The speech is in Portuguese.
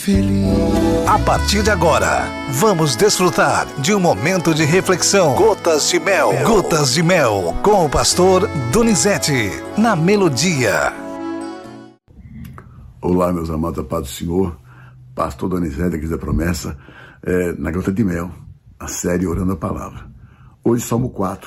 feliz. A partir de agora, vamos desfrutar de um momento de reflexão. Gotas de Mel. Gotas de Mel, com o pastor Donizete, na Melodia. Olá, meus amados, a paz do Senhor. Pastor Donizete, aqui da Promessa, na Gota de Mel, a série Orando a Palavra. Hoje, Salmo 4.